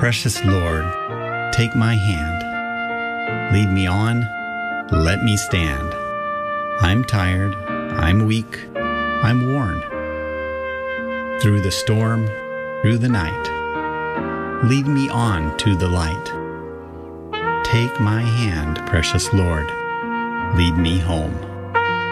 Precious Lord, take my hand. Lead me on, let me stand. I'm tired, I'm weak, I'm worn. Through the storm, through the night, lead me on to the light. Take my hand, precious Lord, lead me home.